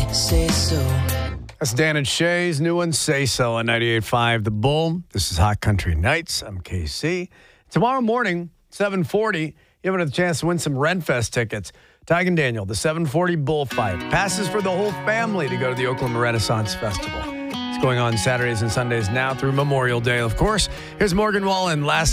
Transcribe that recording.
say so. That's Dan and Shay's new one, Say So, on 98.5 The Bull. This is Hot Country Nights. I'm KC. Tomorrow morning, 7:40, you have a chance to win some Renfest tickets. Tig and Daniel, the 7:40 bullfight. Passes for the whole family to go to the Oklahoma Renaissance Festival. It's going on Saturdays and Sundays now through Memorial Day, of course. Here's Morgan Wallen. Last